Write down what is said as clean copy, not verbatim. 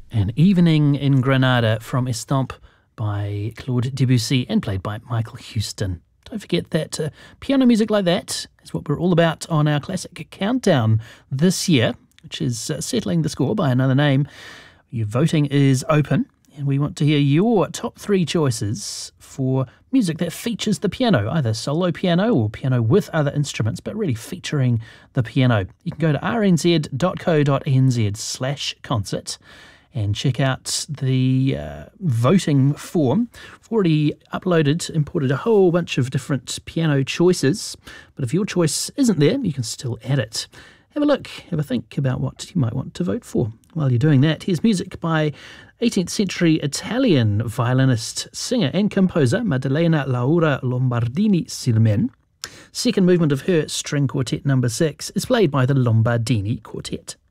An Evening in Granada from Estampe by Claude Debussy and played by Michael Houston. Don't forget that piano music like that is what we're all about on our Classic Countdown this year, which is settling the score by another name. Your voting is open, and we want to hear your top 3 choices for music that features the piano, either solo piano or piano with other instruments, but really featuring the piano. You can go to rnz.co.nz/concert and check out the voting form. I've already imported a whole bunch of different piano choices, but if your choice isn't there, you can still add it. Have a look, have a think about what you might want to vote for. While you're doing that, here's music by 18th century Italian violinist, singer and composer Maddalena Laura Lombardini-Silmen. Second movement of her String Quartet No. 6 is played by the Lombardini Quartet.